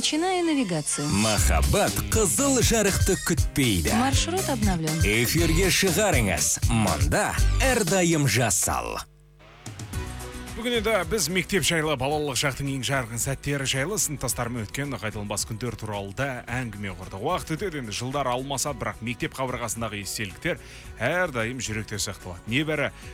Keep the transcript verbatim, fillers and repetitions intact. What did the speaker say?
Начинаю навигацию. Махаббат қызыл жарықты күтпейді. Маршрут обновлен. Эфирге шығарыңыз. Мында әрдайым жасал. Бүгін енді біз мектеп жайлы, балалық шақтың ең жарқын сәттері жайлы, сыныптастарымен өткен қайталанбас күндер туралы да әңгіме құрдық. Уақыт өтеді, енді жылдар алмаса, бірақ мектеп қабырғасындағы естеліктер әрдайым жүректе сақталады. Небәрі